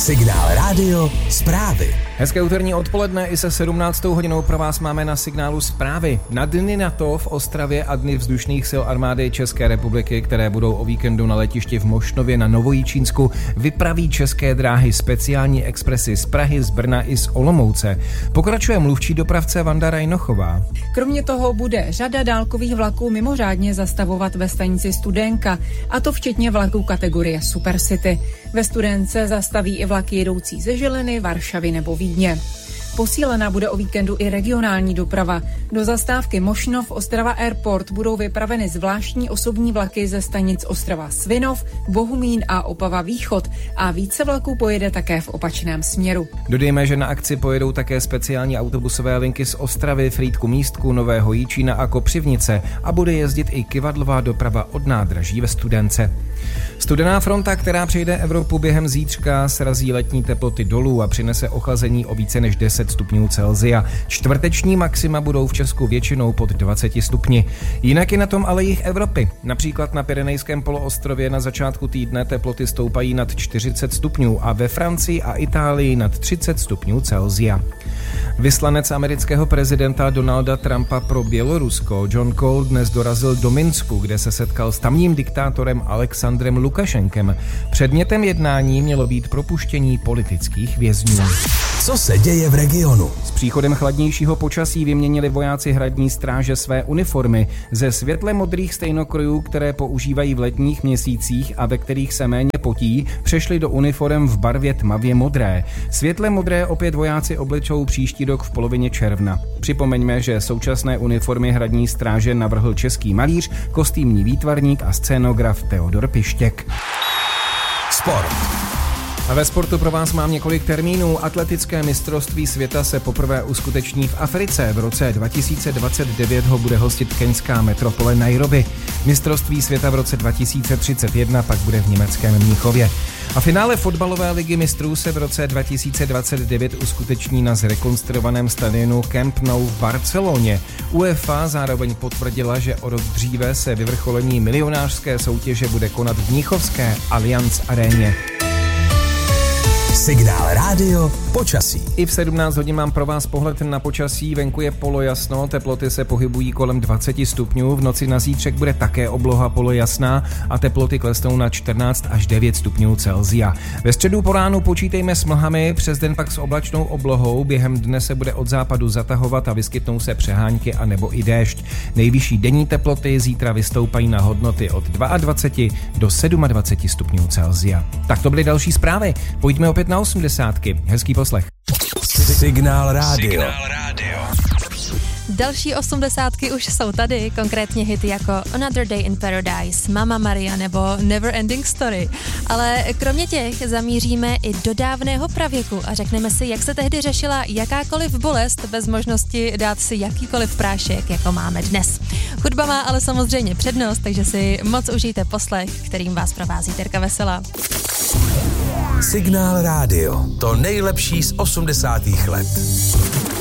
Signál rádio, zprávy. Hezké úterní odpoledne i se 17. hodinou pro vás máme na Signálu zprávy. Na dny NATO v Ostravě a dny vzdušných sil armády České republiky, které budou o víkendu na letišti v Mošnově na Novojičínsku, vypraví České dráhy speciální expresy z Prahy, z Brna i z Olomouce. Pokračuje mluvčí dopravce Vanda Rajnochová. Kromě toho bude řada dálkových vlaků mimořádně zastavovat ve stanici Studénka, a to včetně vlaků kategorie Supercity. Ve Studénce zastaví i vlaky jedoucí ze Žiliny, Varšavy nebo Vídně. Posílena bude o víkendu i regionální doprava. Do zastávky Mošnov Ostrava Airport budou vypraveny zvláštní osobní vlaky ze stanic Ostrava Svinov, Bohumín a Opava Východ a více vlaků pojede také v opačném směru. Dodejme, že na akci pojedou také speciální autobusové linky z Ostravy, Frýdku Místku, Nového Jičína a Kopřivnice a bude jezdit i kyvadlová doprava od nádraží ve Studénce. Studená fronta, která přejde Evropu během zítřka, srazí letní teploty dolů a přinese ochlazení o více než 10 stupňů Celsia. Čtvrteční maxima budou v Česku většinou pod 20 stupni. Jinak je na tom ale jih Evropy. Například na Pyrenejském poloostrově na začátku týdne teploty stoupají nad 40 stupňů a ve Francii a Itálii nad 30 stupňů Celsia. Vyslanec amerického prezidenta Donalda Trumpa pro Bělorusko John Cole dnes dorazil do Minsku, kde se setkal s tamním diktátorem Alexandrem Lukašenkem. Předmětem jednání mělo být propuštění politických vězňů. Co se děje v regionu? S příchodem chladnějšího počasí vyměnili vojáci hradní stráže své uniformy ze světle modrých stejnokrojů, které používají v letních měsících a ve kterých se méně potí, přešli do uniform v barvě tmavě modré. Světle modré opět vojáci oblečou příští rok v polovině června. Připomeňme, že současné uniformy hradní stráže navrhl český malíř, kostýmní výtvarník a scénograf Teodor Pištěk. Sport. A ve sportu pro vás mám několik termínů. Atletické mistrovství světa se poprvé uskuteční v Africe. V roce 2029 ho bude hostit keňská metropole Nairobi. Mistrovství světa v roce 2031 pak bude v německém Mnichově. A finále fotbalové ligy mistrů se v roce 2029 uskuteční na zrekonstruovaném stadionu Camp Nou v Barceloně. UEFA zároveň potvrdila, že o rok dříve se vyvrcholení milionářské soutěže bude konat v mnichovské Allianz aréně. Signál rádio, počasí. I v 17 hodin mám pro vás pohled na počasí, venku je polojasno, teploty se pohybují kolem 20 stupňů, v noci na zítřek bude také obloha polojasná a teploty klesnou na 14 až 9 stupňů Celsia. Ve středu po ránu počítejme s mlhami, přes den pak s oblačnou oblohou, během dne se bude od západu zatahovat a vyskytnou se přehánky a nebo i déšť. Nejvyšší denní teploty zítra vystoupají na hodnoty od 22 do 27 stupňů Celsia. Tak to byly další zprávy, pojďme opět na 80. Hezký poslech. Signál rádio. Další 80 už jsou tady, konkrétně hity jako Another Day in Paradise, Mama Maria nebo Never Ending Story. Ale kromě těch zamíříme i do dávného pravěku a řekneme si, jak se tehdy řešila jakákoliv bolest bez možnosti dát si jakýkoliv prášek, jako máme dnes. Hudba má ale samozřejmě přednost, takže si moc užijte poslech, kterým vás provází Terka Veselá. Signál rádio. To nejlepší z 80. let.